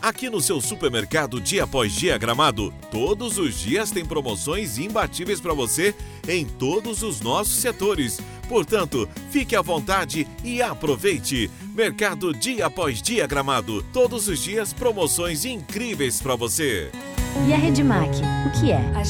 Aqui no seu supermercado dia após dia Gramado, todos os dias tem promoções imbatíveis para você em todos os nossos setores. Portanto, fique à vontade e aproveite. Mercado dia após dia Gramado, todos os dias promoções incríveis para você. E a Redmac, o que é?